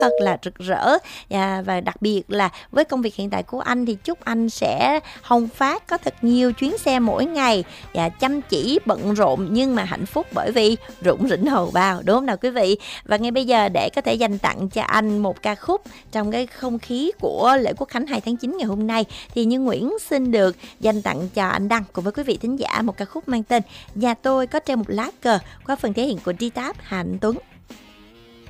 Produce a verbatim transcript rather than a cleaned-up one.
thật là rực rỡ. À, và đặc biệt là với công việc hiện tại của anh thì chúc anh sẽ hồng phát, có thật nhiều chuyến xe mỗi ngày, và chăm chỉ bận rộn nhưng mà hạnh phúc, bởi vì rủng rỉnh hầu bao, đúng không nào quý vị? Và ngay bây giờ để có thể dành tặng cho anh một ca khúc trong cái không khí của lễ Quốc khánh hai tháng chín ngày hôm nay, thì Như Nguyễn xin được dành tặng cho anh Đăng cùng với quý vị thính giả một ca khúc mang tên Nhà tôi có treo một lá cờ qua phần thể hiện của Đi Táp Hà Anh Tuấn.